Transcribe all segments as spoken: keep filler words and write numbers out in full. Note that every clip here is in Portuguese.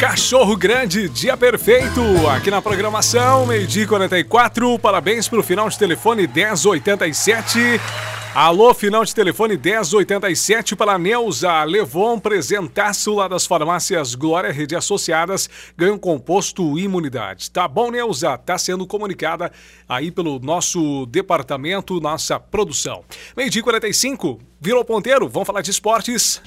Cachorro Grande, dia perfeito, aqui na programação, meio-dia e quarenta e quatro, parabéns pro final de telefone dez oitenta e sete. Alô, final de telefone dez oitenta e sete para a Neuza. Levou um presentaço lá das farmácias Glória, Rede Associadas, ganha um composto imunidade. Tá bom, Neuza? Tá sendo comunicada aí pelo nosso departamento, nossa produção. Meio-dia e quarenta e cinco, virou ponteiro, vamos falar de esportes.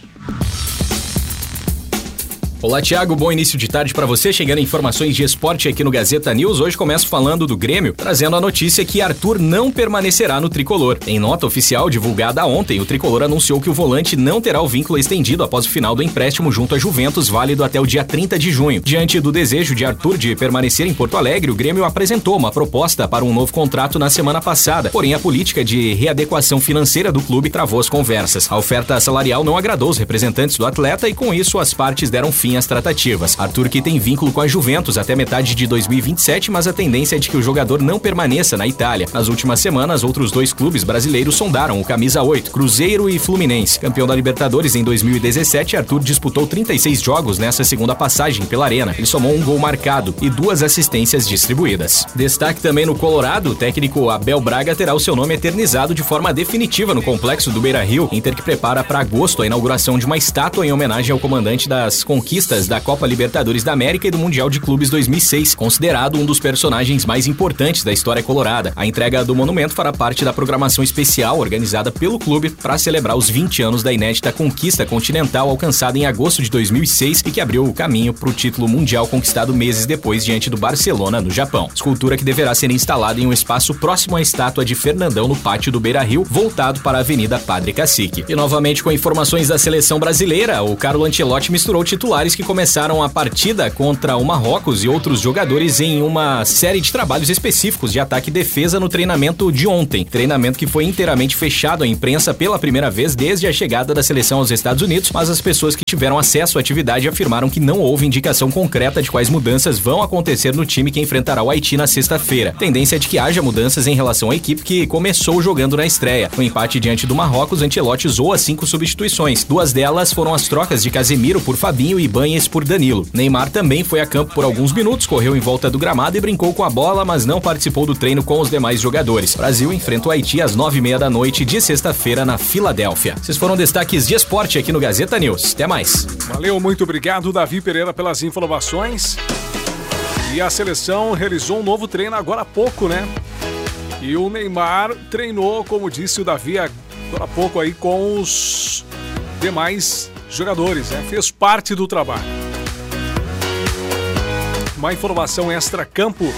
Olá, Thiago, bom início de tarde para você, chegando informações de esporte aqui no Gazeta News. Hoje começo falando do Grêmio, trazendo a notícia que Arthur não permanecerá no tricolor. Em nota oficial divulgada ontem, o tricolor anunciou que o volante não terá o vínculo estendido após o final do empréstimo junto à Juventus, válido até o dia trinta de junho. Diante do desejo de Arthur de permanecer em Porto Alegre, o Grêmio apresentou uma proposta para um novo contrato na semana passada, porém a política de readequação financeira do clube travou as conversas. A oferta salarial não agradou os representantes do atleta e com isso as partes deram fim as tratativas. Arthur, que tem vínculo com a Juventus até metade de dois mil e vinte e sete, mas a tendência é de que o jogador não permaneça na Itália. Nas últimas semanas, outros dois clubes brasileiros sondaram o camisa oito, Cruzeiro e Fluminense. Campeão da Libertadores em dois mil e dezessete, Arthur disputou trinta e seis jogos nessa segunda passagem pela Arena. Ele somou um gol marcado e duas assistências distribuídas. Destaque também no Colorado, o técnico Abel Braga terá o seu nome eternizado de forma definitiva no complexo do Beira-Rio. Inter que prepara para agosto a inauguração de uma estátua em homenagem ao comandante das conquistas da Copa Libertadores da América e do Mundial de Clubes dois mil e seis, considerado um dos personagens mais importantes da história colorada. A entrega do monumento fará parte da programação especial organizada pelo clube para celebrar os vinte anos da inédita conquista continental alcançada em agosto de dois mil e seis e que abriu o caminho para o título mundial conquistado meses depois diante do Barcelona, no Japão. Escultura que deverá ser instalada em um espaço próximo à estátua de Fernandão no pátio do Beira-Rio, voltado para a Avenida Padre Cacique. E novamente com informações da seleção brasileira, o Carlo Ancelotti misturou titulares que começaram a partida contra o Marrocos e outros jogadores em uma série de trabalhos específicos de ataque e defesa no treinamento de ontem. Treinamento que foi inteiramente fechado à imprensa pela primeira vez desde a chegada da seleção aos Estados Unidos, mas as pessoas que tiveram acesso à atividade afirmaram que não houve indicação concreta de quais mudanças vão acontecer no time que enfrentará o Haiti na sexta-feira. Tendência é de que haja mudanças em relação à equipe que começou jogando na estreia. No empate diante do Marrocos, Ancelotti usou as cinco substituições. Duas delas foram as trocas de Casemiro por Fabinho e Banhes por Danilo. Neymar também foi a campo por alguns minutos, correu em volta do gramado e brincou com a bola, mas não participou do treino com os demais jogadores. O Brasil enfrenta o Haiti às nove e meia da noite de sexta-feira na Filadélfia. Esses foram destaques de esporte aqui no Gazeta News. Até mais. Valeu, muito obrigado, Davi Pereira, pelas informações. E a seleção realizou um novo treino agora há pouco, né? E o Neymar treinou, como disse o Davi, agora há pouco aí com os demais jogadores, né? Fez parte do trabalho. Uma informação extra-campo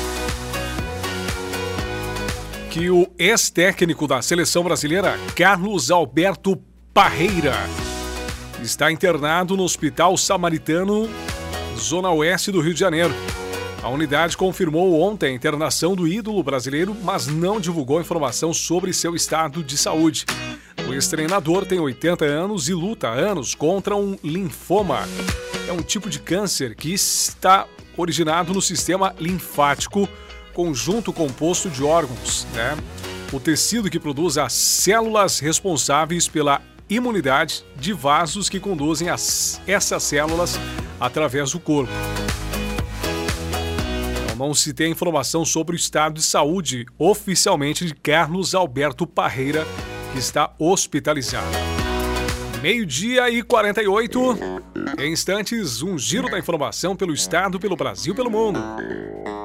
que o ex-técnico da seleção brasileira, Carlos Alberto Parreira, está internado no Hospital Samaritano, zona oeste do Rio de Janeiro. A unidade confirmou ontem a internação do ídolo brasileiro, mas não divulgou informação sobre seu estado de saúde. O ex-treinador tem oitenta anos e luta há anos contra um linfoma. É um tipo de câncer que está originado no sistema linfático, conjunto composto de órgãos, né? O tecido que produz as células responsáveis pela imunidade de vasos que conduzem as, essas células através do corpo. Então, não se tem informação sobre o estado de saúde oficialmente de Carlos Alberto Parreira, que está hospitalizado. Meio-dia e quarenta e oito. Em instantes, um giro da informação pelo estado, pelo Brasil, pelo mundo.